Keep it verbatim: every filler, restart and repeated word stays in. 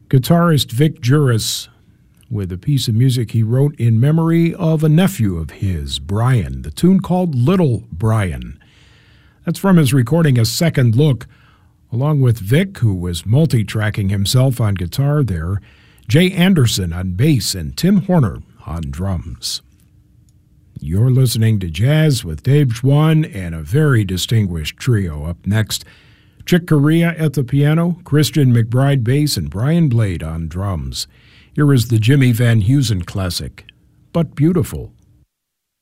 Guitarist Vic Juris with a piece of music he wrote in memory of a nephew of his, Brian, the tune called Little Brian. That's from his recording A Second Look, along with Vic, who was multi-tracking himself on guitar there, Jay Anderson on bass, and Tim Horner on drums. You're listening to Jazz with Dave Schwann and a very distinguished trio. Up next, Chick Corea at the piano, Christian McBride bass, and Brian Blade on drums. Here is the Jimmy Van Heusen classic, But Beautiful.